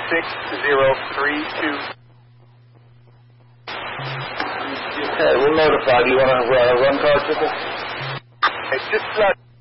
6032. Okay, we'll notify. Do you want to run cars with us? It's just